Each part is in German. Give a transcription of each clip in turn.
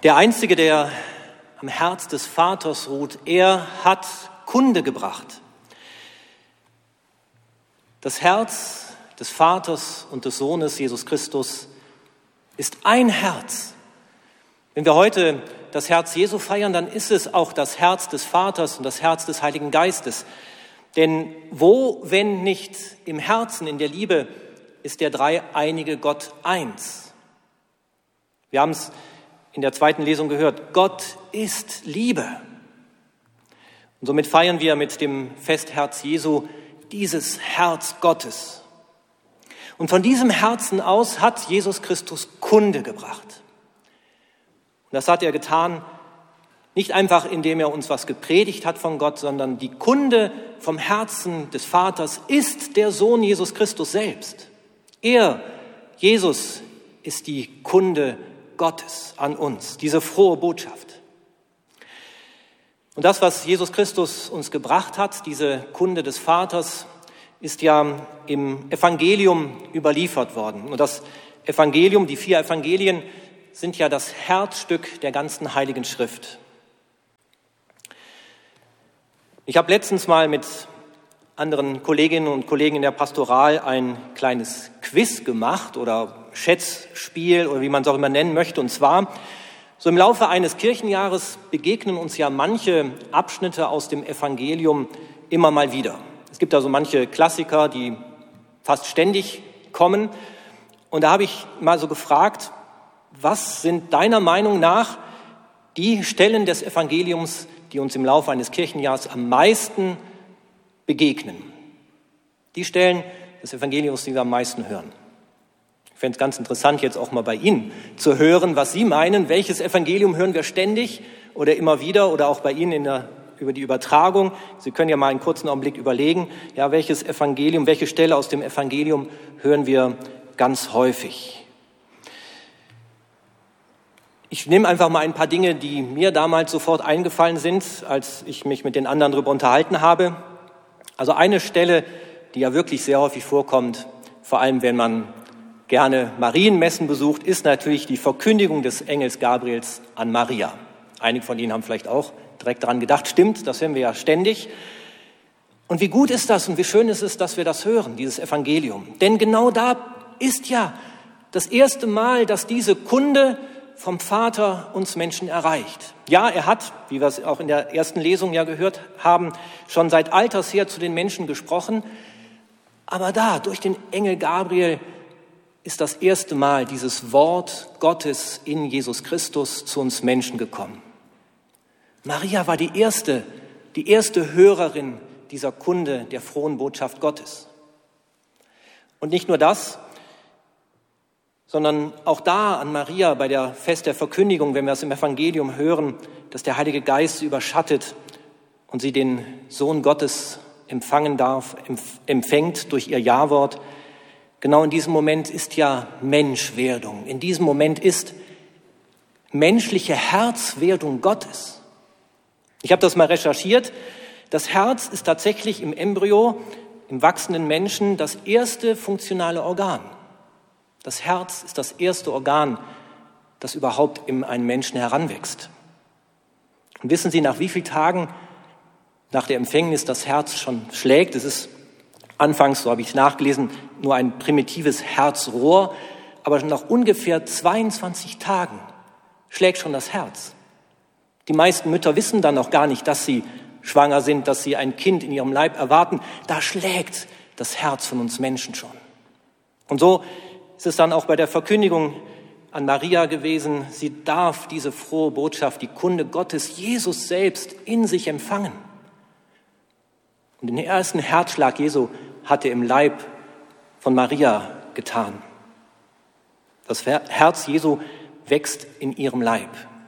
Der Einzige, der am Herz des Vaters ruht, er hat Kunde gebracht. Das Herz des Vaters und des Sohnes Jesus Christus ist ein Herz. Wenn wir heute das Herz Jesu feiern, dann ist es auch das Herz des Vaters und das Herz des Heiligen Geistes. Denn wo, wenn nicht im Herzen, in der Liebe, ist der dreieinige Gott eins. Wir haben es in der zweiten Lesung gehört, Gott ist Liebe. Und somit feiern wir mit dem Festherz Jesu dieses Herz Gottes. Und von diesem Herzen aus hat Jesus Christus Kunde gebracht. Und das hat er getan, nicht einfach, indem er uns was gepredigt hat von Gott, sondern die Kunde vom Herzen des Vaters ist der Sohn Jesus Christus selbst. Er, Jesus, ist die Kunde Gottes an uns, diese frohe Botschaft. Und das, was Jesus Christus uns gebracht hat, diese Kunde des Vaters, ist ja im Evangelium überliefert worden. Und das Evangelium, die 4 Evangelien, sind ja das Herzstück der ganzen Heiligen Schrift. Ich habe letztens mal mit anderen Kolleginnen und Kollegen in der Pastoral ein kleines Quiz gemacht oder Schätzspiel oder wie man es auch immer nennen möchte. Und zwar, so im Laufe eines Kirchenjahres begegnen uns ja manche Abschnitte aus dem Evangelium immer mal wieder. Es gibt also manche Klassiker, die fast ständig kommen. Und da habe ich mal so gefragt, was sind deiner Meinung nach die Stellen des Evangeliums, die uns im Laufe eines Kirchenjahres am meisten begegnen? Die Stellen des Evangeliums, die wir am meisten hören. Ich fände es ganz interessant, jetzt auch mal bei Ihnen zu hören, was Sie meinen. Welches Evangelium hören wir ständig oder immer wieder oder auch bei Ihnen über die Übertragung? Sie können ja mal einen kurzen Augenblick überlegen, ja, welches Evangelium, welche Stelle aus dem Evangelium hören wir ganz häufig? Ich nehme einfach mal ein paar Dinge, die mir damals sofort eingefallen sind, als ich mich mit den anderen darüber unterhalten habe. Also eine Stelle, die ja wirklich sehr häufig vorkommt, vor allem wenn man gerne Marienmessen besucht, ist natürlich die Verkündigung des Engels Gabriels an Maria. Einige von Ihnen haben vielleicht auch direkt daran gedacht, stimmt, das hören wir ja ständig. Und wie gut ist das und wie schön ist es, dass wir das hören, dieses Evangelium. Denn genau da ist ja das erste Mal, dass diese Kunde vom Vater uns Menschen erreicht. Ja, er hat, wie wir es auch in der ersten Lesung ja gehört haben, schon seit alters her zu den Menschen gesprochen. Aber da, durch den Engel Gabriel, ist das erste Mal dieses Wort Gottes in Jesus Christus zu uns Menschen gekommen. Maria war die erste Hörerin dieser Kunde der frohen Botschaft Gottes. Und nicht nur das, sondern auch da an Maria bei der Fest der Verkündigung, wenn wir es im Evangelium hören, dass der Heilige Geist sie überschattet und sie den Sohn Gottes empfängt durch ihr Ja-Wort. Genau in diesem Moment ist ja Menschwerdung. In diesem Moment ist menschliche Herzwerdung Gottes. Ich habe das mal recherchiert. Das Herz ist tatsächlich im Embryo, im wachsenden Menschen, das erste funktionale Organ. Das Herz ist das erste Organ, das überhaupt in einen Menschen heranwächst. Und wissen Sie, nach wie vielen Tagen nach der Empfängnis das Herz schon schlägt? Es ist anfangs, so habe ich nachgelesen, nur ein primitives Herzrohr, aber nach ungefähr 22 Tagen schlägt schon das Herz. Die meisten Mütter wissen dann noch gar nicht, dass sie schwanger sind, dass sie ein Kind in ihrem Leib erwarten. Da schlägt das Herz von uns Menschen schon. Und so ist es dann auch bei der Verkündigung an Maria gewesen. Sie darf diese frohe Botschaft, die Kunde Gottes, Jesus selbst, in sich empfangen. Und den ersten Herzschlag Jesu hat er im Leib von Maria getan. Das Herz Jesu wächst in ihrem Leib.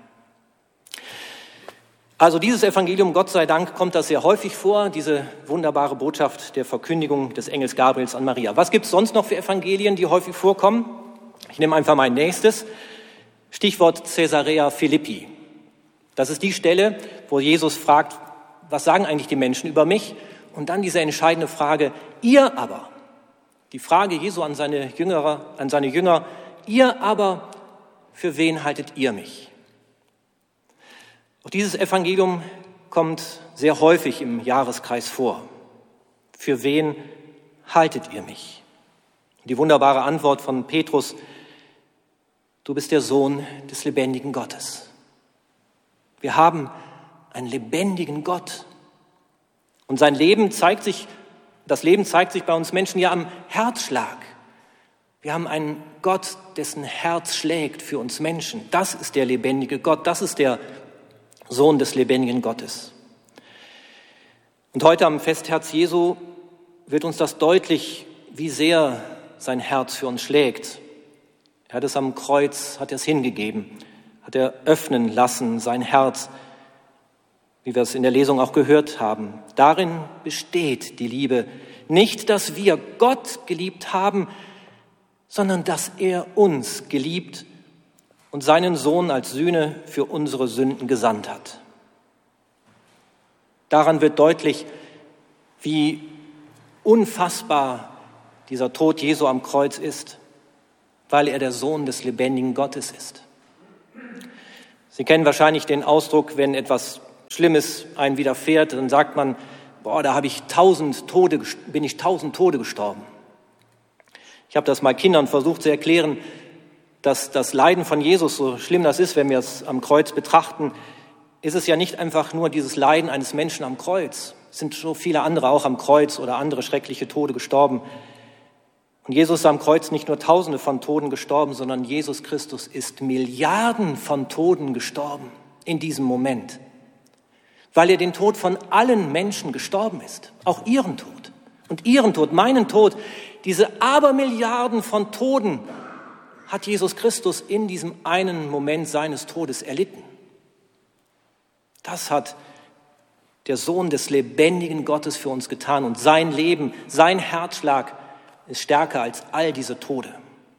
Also dieses Evangelium, Gott sei Dank, kommt das sehr häufig vor, diese wunderbare Botschaft der Verkündigung des Engels Gabriels an Maria. Was gibt es sonst noch für Evangelien, die häufig vorkommen? Ich nehme einfach mein nächstes. Stichwort Caesarea Philippi. Das ist die Stelle, wo Jesus fragt, was sagen eigentlich die Menschen über mich? Und dann diese entscheidende Frage, ihr aber. Die Frage Jesu an seine Jünger, ihr aber, für wen haltet ihr mich? Auch dieses Evangelium kommt sehr häufig im Jahreskreis vor. Für wen haltet ihr mich? Die wunderbare Antwort von Petrus: Du bist der Sohn des lebendigen Gottes. Wir haben einen lebendigen Gott. Und das Leben zeigt sich bei uns Menschen ja am Herzschlag. Wir haben einen Gott, dessen Herz schlägt für uns Menschen. Das ist der lebendige Gott, das ist der Sohn des lebendigen Gottes. Und heute am Festherz Jesu wird uns das deutlich, wie sehr sein Herz für uns schlägt. Er hat es am Kreuz, hat er es hingegeben, hat er öffnen lassen, sein Herz, wie wir es in der Lesung auch gehört haben. Darin besteht die Liebe. Nicht, dass wir Gott geliebt haben, sondern dass er uns geliebt und seinen Sohn als Sühne für unsere Sünden gesandt hat. Daran wird deutlich, wie unfassbar dieser Tod Jesu am Kreuz ist, weil er der Sohn des lebendigen Gottes ist. Sie kennen wahrscheinlich den Ausdruck, wenn etwas Schlimmes einem widerfährt, dann sagt man, da bin ich 1000 Tode gestorben. Ich habe das mal Kindern versucht zu erklären, dass das Leiden von Jesus, so schlimm das ist, wenn wir es am Kreuz betrachten, ist es ja nicht einfach nur dieses Leiden eines Menschen am Kreuz. Es sind so viele andere auch am Kreuz oder andere schreckliche Tode gestorben. Und Jesus ist am Kreuz nicht nur Tausende von Toten gestorben, sondern Jesus Christus ist Milliarden von Toten gestorben in diesem Moment, weil er den Tod von allen Menschen gestorben ist, auch ihren Tod und ihren Tod, meinen Tod. Diese Abermilliarden von Toten hat Jesus Christus in diesem einen Moment seines Todes erlitten. Das hat der Sohn des lebendigen Gottes für uns getan und sein Leben, sein Herzschlag ist stärker als all diese Tode.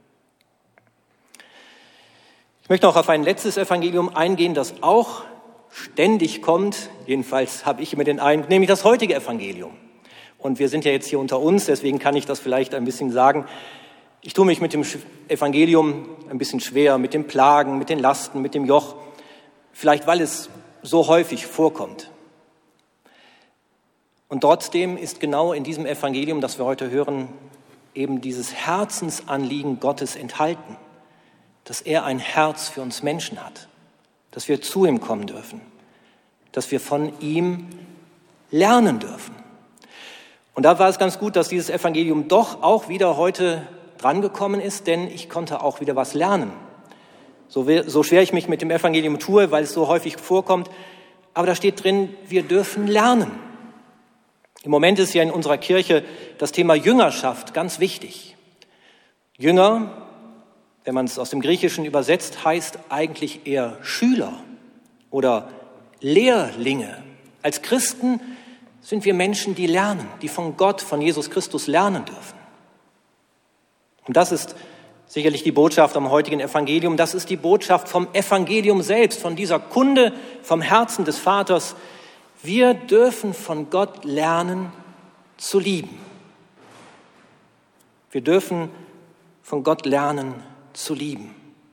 Ich möchte noch auf ein letztes Evangelium eingehen, das auch ständig kommt, jedenfalls habe ich immer den Eindruck, nämlich das heutige Evangelium. Und wir sind ja jetzt hier unter uns, deswegen kann ich das vielleicht ein bisschen sagen. Ich tue mich mit dem Evangelium ein bisschen schwer, mit den Plagen, mit den Lasten, mit dem Joch, vielleicht weil es so häufig vorkommt. Und trotzdem ist genau in diesem Evangelium, das wir heute hören, eben dieses Herzensanliegen Gottes enthalten, dass er ein Herz für uns Menschen hat, dass wir zu ihm kommen dürfen, dass wir von ihm lernen dürfen. Und da war es ganz gut, dass dieses Evangelium doch auch wieder heute drangekommen ist, denn ich konnte auch wieder was lernen. So schwer ich mich mit dem Evangelium tue, weil es so häufig vorkommt, aber da steht drin, wir dürfen lernen. Im Moment ist ja in unserer Kirche das Thema Jüngerschaft ganz wichtig. Jünger, wenn man es aus dem Griechischen übersetzt, heißt eigentlich eher Schüler oder Lehrlinge. Als Christen sind wir Menschen, die lernen, die von Gott, von Jesus Christus lernen dürfen. Und das ist sicherlich die Botschaft am heutigen Evangelium. Das ist die Botschaft vom Evangelium selbst, von dieser Kunde vom Herzen des Vaters. Wir dürfen von Gott lernen zu lieben. Wir dürfen von Gott lernen zu lieben.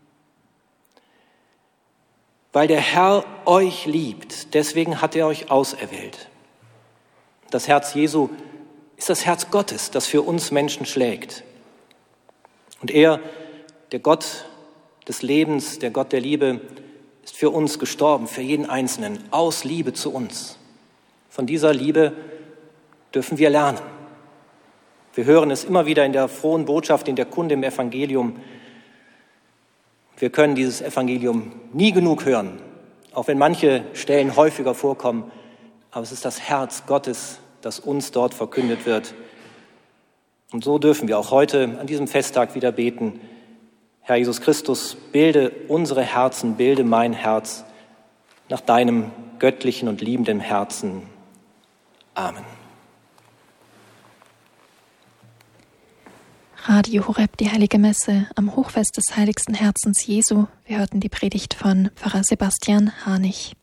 Weil der Herr euch liebt, deswegen hat er euch auserwählt. Das Herz Jesu ist das Herz Gottes, das für uns Menschen schlägt. Und er, der Gott des Lebens, der Gott der Liebe, ist für uns gestorben, für jeden Einzelnen, aus Liebe zu uns. Von dieser Liebe dürfen wir lernen. Wir hören es immer wieder in der frohen Botschaft, in der Kunde im Evangelium. Wir können dieses Evangelium nie genug hören, auch wenn manche Stellen häufiger vorkommen. Aber es ist das Herz Gottes, das uns dort verkündet wird. Und so dürfen wir auch heute an diesem Festtag wieder beten. Herr Jesus Christus, bilde unsere Herzen, bilde mein Herz nach deinem göttlichen und liebenden Herzen. Amen. Radio Horeb, die Heilige Messe am Hochfest des Heiligsten Herzens Jesu. Wir hörten die Predigt von Pfarrer Sebastian Harnig.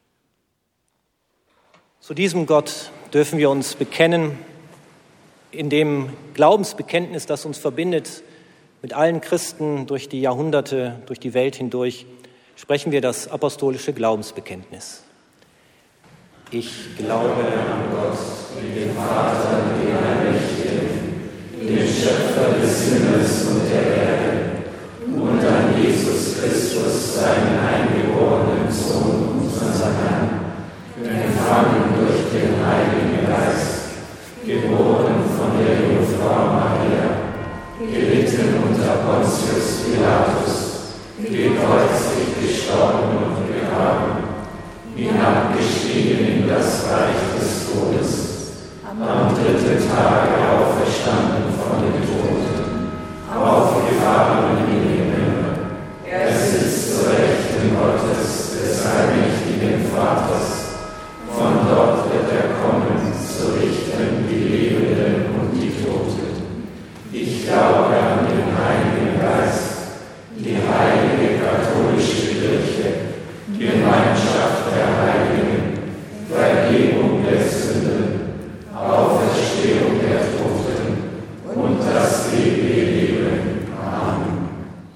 Zu diesem Gott dürfen wir uns bekennen, in dem Glaubensbekenntnis, das uns verbindet mit allen Christen durch die Jahrhunderte, durch die Welt hindurch, sprechen wir das apostolische Glaubensbekenntnis. Ich glaube an Gott, den Vater, den Allmächtigen, den Schöpfer des Himmels und der Erde, und an Jesus Christus, seinen eingeborenen Sohn, unseren Herrn, empfangen durch den Heiligen Geist, geboren von der Jungfrau Maria, gelitten unter Pontius Pilatus, gekreuzigt, gestorben und begraben, hinabgestiegen in das Reich des Todes, am dritten Tage auferstanden von den Toten, aufgefahren in den Himmel, er sitzt zur Rechten Gottes, des allmächtigen Vaters, von dort wird er kommen, zu richten die Lebenden und die Toten. Ich glaube an den Heiligen Geist, die heilige katholische Kirche, Gemeinschaft der Heiligen, Vergebung der Sünden, Auferstehung der Toten und das ewige Leben. Amen.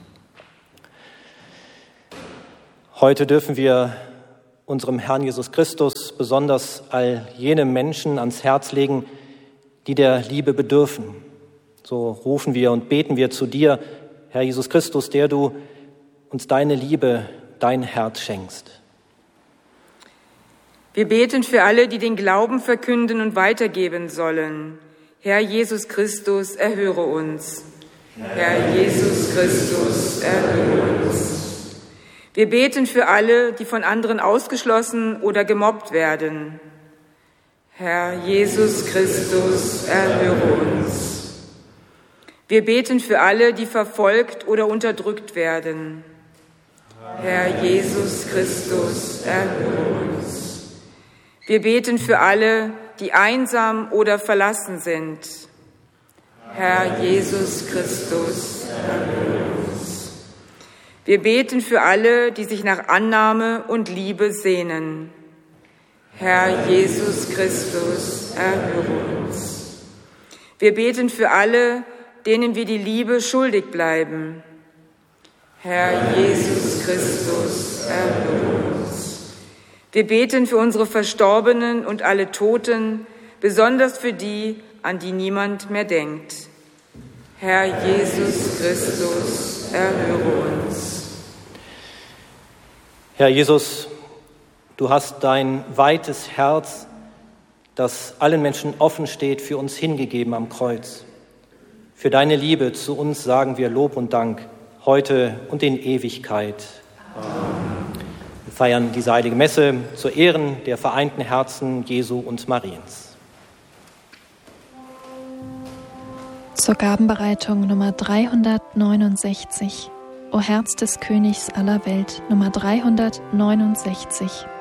Heute dürfen wir unserem Herrn Jesus Christus besonders all jene Menschen ans Herz legen, die der Liebe bedürfen. So rufen wir und beten wir zu dir, Herr Jesus Christus, der du uns deine Liebe, dein Herz schenkst. Wir beten für alle, die den Glauben verkünden und weitergeben sollen. Herr Jesus Christus, erhöre uns. Herr Jesus Christus, erhöre uns. Wir beten für alle, die von anderen ausgeschlossen oder gemobbt werden. Herr Jesus Christus, erhöre uns. Wir beten für alle, die verfolgt oder unterdrückt werden. Herr Jesus Christus, erhöre uns. Wir beten für alle, die einsam oder verlassen sind. Herr Jesus Christus, erhöre uns. Wir beten für alle, die sich nach Annahme und Liebe sehnen. Herr Jesus Christus, erhöre uns. Wir beten für alle, denen wir die Liebe schuldig bleiben. Herr Jesus Christus, erhöre uns. Wir beten für unsere Verstorbenen und alle Toten, besonders für die, an die niemand mehr denkt. Herr Jesus Christus, erhöre uns. Herr Jesus, du hast dein weites Herz, das allen Menschen offen steht, für uns hingegeben am Kreuz. Für deine Liebe zu uns sagen wir Lob und Dank, heute und in Ewigkeit. Amen. Wir feiern diese heilige Messe zu Ehren der vereinten Herzen Jesu und Mariens. Zur Gabenbereitung Nummer 369. O Herz des Königs aller Welt, Nummer 369.